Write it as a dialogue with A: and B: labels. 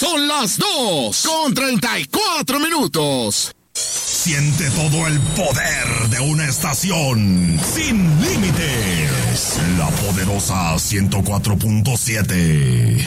A: Son las 2:34.
B: Siente todo el poder de una estación sin límites. La poderosa 104.7.